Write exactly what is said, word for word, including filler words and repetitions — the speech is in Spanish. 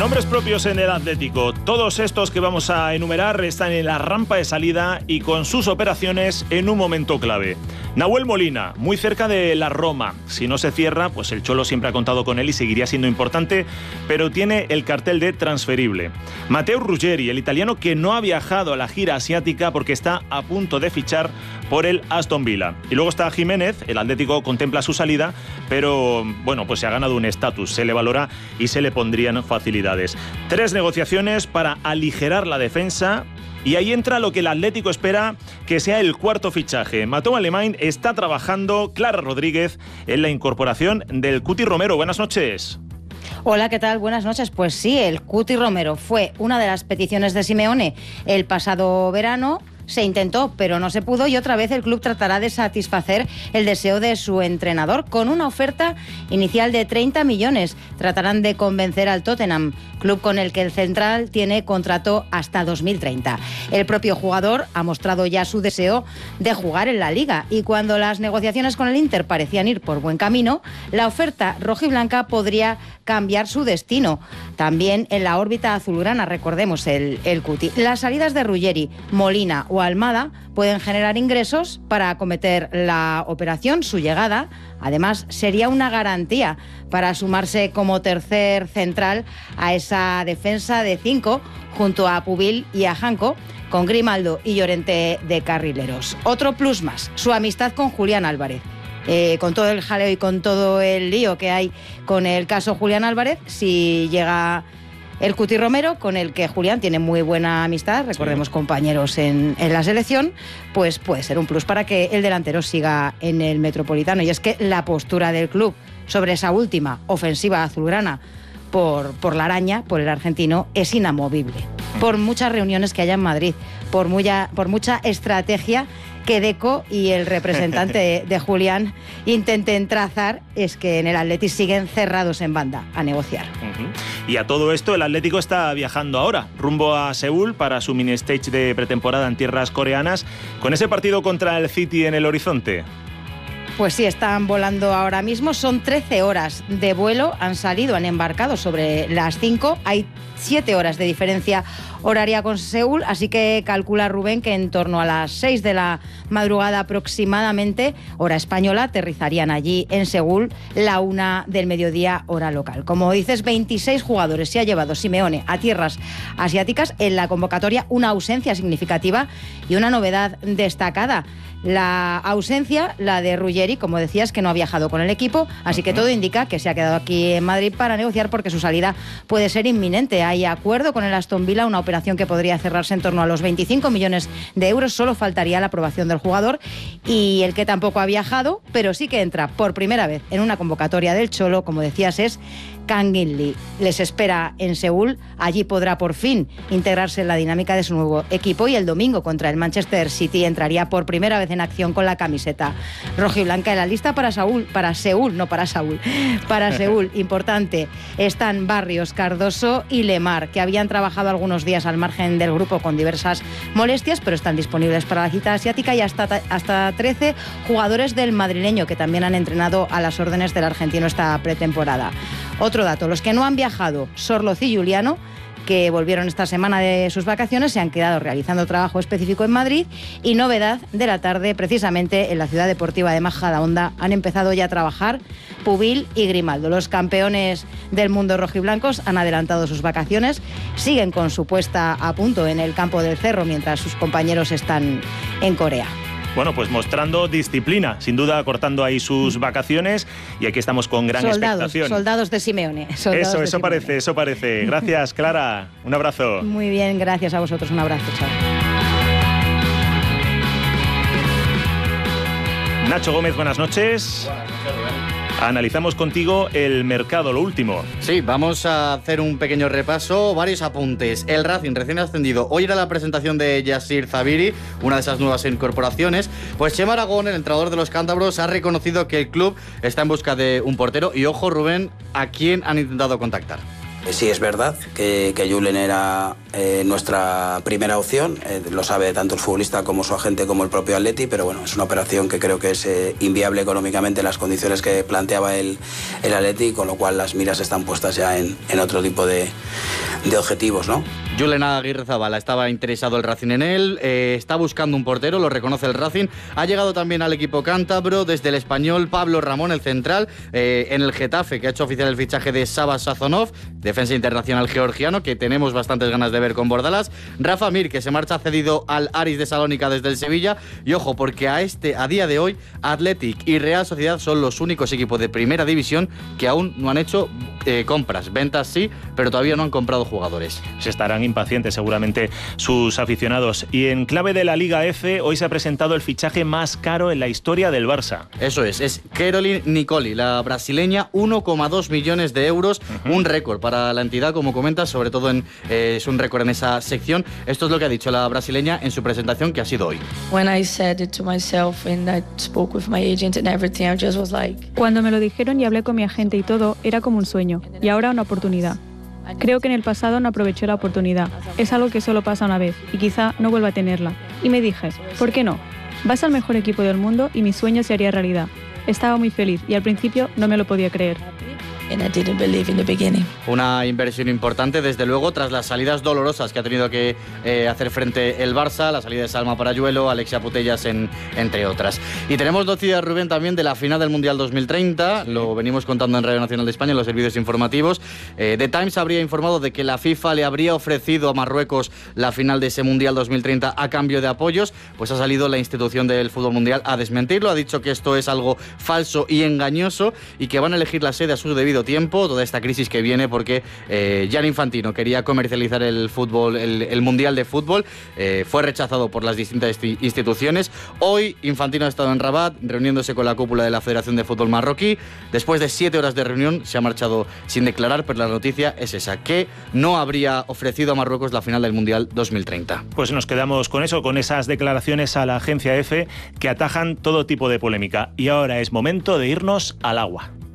Nombres propios en el Atlético. Todos estos que vamos a enumerar están en la rampa de salida y con sus operaciones en un momento clave. Nahuel Molina, muy cerca de la Roma. Si no se cierra, pues el Cholo siempre ha contado con él y seguiría siendo importante, pero tiene el cartel de transferible. Matteo Ruggeri, el italiano que no ha viajado a la gira asiática porque está a punto de fichar por el Aston Villa. Y luego está Jiménez, el Atlético contempla su salida, pero bueno, pues se ha ganado un estatus, se le valora y se le pondrían facilidades. Tres negociaciones para aligerar la defensa. Y ahí entra lo que el Atlético espera que sea el cuarto fichaje. Mateu Alemany está trabajando, Clara Rodríguez, en la incorporación del Cuti Romero. Buenas noches. Hola, ¿qué tal? Buenas noches. Pues sí, el Cuti Romero fue una de las peticiones de Simeone el pasado verano. Se intentó, pero no se pudo, y otra vez el club tratará de satisfacer el deseo de su entrenador con una oferta inicial de treinta millones. Tratarán de convencer al Tottenham, club con el que el central tiene contrato hasta dos mil treinta. El propio jugador ha mostrado ya su deseo de jugar en la Liga, y cuando las negociaciones con el Inter parecían ir por buen camino, la oferta rojiblanca podría cambiar su destino. También en la órbita azulgrana, recordemos el, el Cuti. Las salidas de Ruggeri, Molina o Almada pueden generar ingresos para acometer la operación. Su llegada, además, sería una garantía para sumarse como tercer central a esa defensa de cinco junto a Pubil y a Janko, con Grimaldo y Llorente de carrileros. Otro plus más, su amistad con Julián Álvarez. Eh, con todo el jaleo y con todo el lío que hay con el caso Julián Álvarez, si llega el Cuti Romero, con el que Julián tiene muy buena amistad, recordemos, sí, compañeros en, en la selección, pues puede ser un plus para que el delantero siga en el Metropolitano. Y es que la postura del club sobre esa última ofensiva azulgrana por, por la araña, por el argentino, es inamovible. Por muchas reuniones que haya en Madrid, por, mucha, por mucha estrategia que Deco y el representante de, de Julián intenten trazar, es que en el Atleti siguen cerrados en banda a negociar. Uh-huh. Y a todo esto el Atlético está viajando ahora, rumbo a Seúl para su mini stage de pretemporada en tierras coreanas, con ese partido contra el City en el horizonte. Pues sí, están volando ahora mismo, son trece horas de vuelo, han salido, han embarcado sobre las cinco, hay siete horas de diferencia horaria con Seúl, así que calcula Rubén que en torno a las seis de la madrugada aproximadamente, hora española, aterrizarían allí en Seúl la una del mediodía, hora local. Como dices, veintiséis jugadores se ha llevado Simeone a tierras asiáticas. En la convocatoria una ausencia significativa y una novedad destacada. La ausencia, la de Ruggeri, como decías, que no ha viajado con el equipo, así que todo indica que se ha quedado aquí en Madrid para negociar porque su salida puede ser inminente. Hay acuerdo con el Aston Villa, una operación que podría cerrarse en torno a los veinticinco millones de euros, solo faltaría la aprobación del jugador. Y el que tampoco ha viajado, pero sí que entra por primera vez en una convocatoria del Cholo, como decías, es Kang In-lee. Les espera en Seúl, allí podrá por fin integrarse en la dinámica de su nuevo equipo, y el domingo contra el Manchester City entraría por primera vez en acción con la camiseta rojiblanca. En la lista para Saúl, para Seúl, no para Saúl, para Seúl, importante, están Barrios, Cardoso y Lemar, que habían trabajado algunos días al margen del grupo con diversas molestias, pero están disponibles para la cita asiática, y hasta, hasta trece jugadores del madrileño que también han entrenado a las órdenes del argentino esta pretemporada. Otro dato, los que no han viajado, Sorloz y Juliano, que volvieron esta semana de sus vacaciones, se han quedado realizando trabajo específico en Madrid, y novedad de la tarde, precisamente en la ciudad deportiva de Majadahonda han empezado ya a trabajar Pubil y Grimaldo. Los campeones del mundo rojiblancos han adelantado sus vacaciones, siguen con su puesta a punto en el campo del Cerro mientras sus compañeros están en Corea. Bueno, pues mostrando disciplina, sin duda, cortando ahí sus vacaciones, y aquí estamos con gran soldados, expectación. Soldados de Simeone. Soldados eso, de eso Simeone. parece, eso parece. Gracias, Clara. Un abrazo. Muy bien, gracias a vosotros. Un abrazo, chao. Nacho Gómez, buenas noches. Buenas noches, Rubén. Analizamos contigo el mercado, lo último. Sí, vamos a hacer un pequeño repaso, varios apuntes. El Racing, recién ascendido. Hoy era la presentación de Yassir Zabiri, una de esas nuevas incorporaciones. Pues Chema Aragón, el entrenador de los cántabros, ha reconocido que el club está en busca de un portero. Y ojo, Rubén, ¿a quién han intentado contactar? Sí, es verdad que, que Julen era eh, nuestra primera opción, eh, lo sabe tanto el futbolista como su agente como el propio Atleti, pero bueno, es una operación que creo que es eh, inviable económicamente en las condiciones que planteaba el, el Atleti, con lo cual las miras están puestas ya en, en otro tipo de, de objetivos, ¿no? Julen Aguirrezabala, estaba interesado el Racing en él, eh, está buscando un portero, lo reconoce el Racing, ha llegado también al equipo cántabro desde el Español Pablo Ramón, el central, eh, en el Getafe, que ha hecho oficial el fichaje de Saba Sazonov, defensa internacional georgiano, que tenemos bastantes ganas de ver con Bordalas, Rafa Mir, que se marcha cedido al Aris de Salónica desde el Sevilla, y ojo, porque a, este, a día de hoy Athletic y Real Sociedad son los únicos equipos de primera división que aún no han hecho eh, compras, ventas sí, pero todavía no han comprado jugadores. Se estarán impacientes seguramente sus aficionados. Y en clave de la Liga F, hoy se ha presentado el fichaje más caro en la historia del Barça. Eso es, es Caroline Nicoli, la brasileña, uno coma dos millones de euros, uh-huh. Un récord para la entidad, como comentas, sobre todo en, eh, es un récord en esa sección. Esto es lo que ha dicho la brasileña en su presentación, que ha sido hoy. Cuando me lo dijeron y hablé con mi agente y todo, era como un sueño, y ahora una oportunidad. Creo que en el pasado no aproveché la oportunidad. Es algo que solo pasa una vez y quizá no vuelva a tenerla. Y me dije, ¿por qué no? Vas al mejor equipo del mundo y mi sueño se haría realidad. Estaba muy feliz y al principio no me lo podía creer. Una inversión importante, desde luego, tras las salidas dolorosas que ha tenido que eh, hacer frente el Barça, la salida de Salma Parayuelo, Alexia Putellas, en, entre otras. Y tenemos noticias, Rubén, también de la final del Mundial dos mil treinta, lo venimos contando en Radio Nacional de España, en los servicios informativos. Eh, The Times habría informado de que la FIFA le habría ofrecido a Marruecos la final de ese Mundial dos mil treinta a cambio de apoyos, pues ha salido la institución del fútbol mundial a desmentirlo, ha dicho que esto es algo falso y engañoso y que van a elegir la sede a su debido tiempo, toda esta crisis que viene porque eh, Gianni Infantino quería comercializar el fútbol, el, el Mundial de Fútbol, eh, fue rechazado por las distintas instituciones. Hoy Infantino ha estado en Rabat reuniéndose con la cúpula de la Federación de Fútbol marroquí. Después de siete horas de reunión se ha marchado sin declarar, pero la noticia es esa, que no habría ofrecido a Marruecos la final del Mundial dos mil treinta. Pues nos quedamos con eso, con esas declaraciones a la agencia EFE que atajan todo tipo de polémica. Y ahora es momento de irnos al agua.